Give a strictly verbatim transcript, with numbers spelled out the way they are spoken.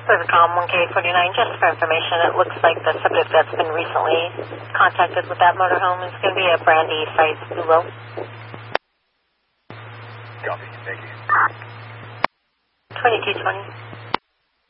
Rivercom one K forty-nine, just for information, it looks like the subject that's been recently contacted with that motorhome is going to be a Brandy Fight Ulo. Copy, thank you. twenty-two twenty.